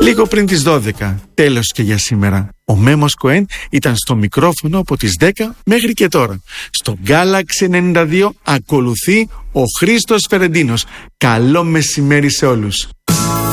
Λίγο πριν τις 12, τέλος και για σήμερα. Ο Μέμος Κοέν ήταν στο μικρόφωνο από τις 10 μέχρι και τώρα. Στο Galaxy 92 ακολουθεί ο Χρήστος Φερεντίνος. Καλό μεσημέρι σε όλους.